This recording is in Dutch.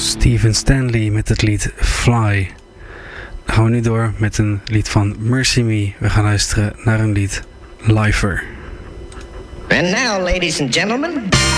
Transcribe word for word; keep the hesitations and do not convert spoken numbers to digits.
Steven Stanley met het lied Fly. Dan gaan we nu door met een lied van Mercy Me. We gaan luisteren naar een lied Lifer. And now, ladies and gentlemen...